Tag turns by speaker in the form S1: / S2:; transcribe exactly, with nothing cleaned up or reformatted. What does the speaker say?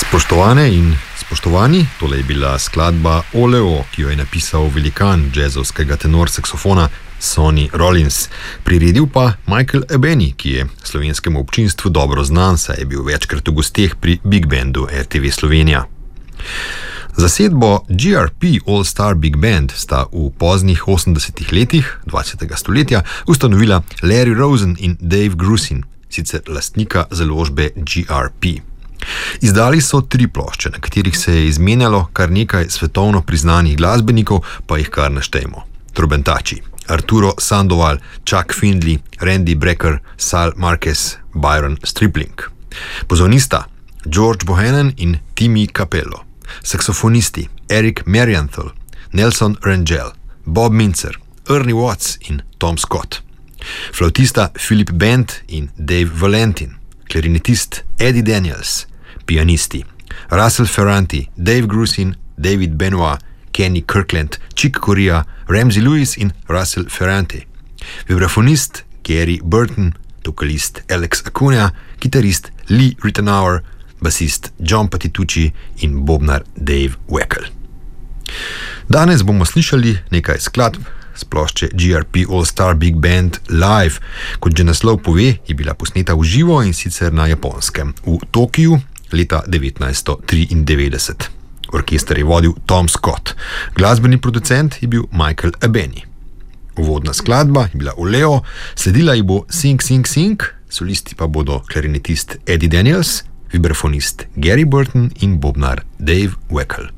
S1: Spoštovane in spoštovani, tole je bila skladba Oleo, ki jo je napisal velikan jazzovskega tenor saksofona Sonny Rollins. Priredil pa Michael Ebeni, ki je slovenskemu občinstvu dobro znan, saj je bil večkrat v gosteh pri Big Bandu R T V Slovenija. Zasedbo G R P All Star Big Band sta v poznih osemdesetih letih dvajsetega stoletja ustanovila Larry Rosen in Dave Grusin, sicer lastnika založbe G R P. Izdali so tri plošče, na katerih se je izmenjalo kar nekaj svetovno priznanih glasbenikov, pa jih kar naštejmo. Trobentači Arturo Sandoval, Chuck Findlay, Randy Brecker, Sal Marquez, Byron Stripling. Pozornista George Bohannon in Timmy Capello. Saksofonisti Eric Marienthal, Nelson Rangel, Bob Mintzer, Ernie Watts in Tom Scott. Flautista Philip Bent in Dave Valentin. Klarinetist Eddie Daniels. Pianisti Russell Ferranti, Dave Grusin, David Benoit, Kenny Kirkland, Chick Corea, Ramsey Lewis in Russell Ferranti. Vibrafonist Gary Burton, vokalist Alex Acuna, kitarist Lee Ritenour, basist John Patitucci in bobnar Dave Weckl. Danes bomo slišali nekaj skladb s plošče G R P All Star Big Band Live. Kot že naslov pove, je bila posneta v živo in sicer na Japonskem, v Tokiju leta devetnajststo triindevetdeset. Orkester je vodil Tom Scott, glasbeni producent je bil Michael Ebeni. Uvodna skladba je bila Oleo, sledila ji bo Sing Sing Sing, solisti pa bodo klarinetist Eddie Daniels, vibrafonist Gary Burton in bobnar Dave Weckl.